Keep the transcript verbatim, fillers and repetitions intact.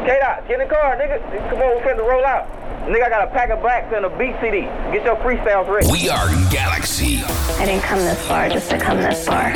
K-Dot, get in the car, nigga. Come on, we're finna roll out. Nigga, I got a pack of blacks and a beat C D. Get your freestyles ready. We are Galaxy. I didn't come this far just to come this far.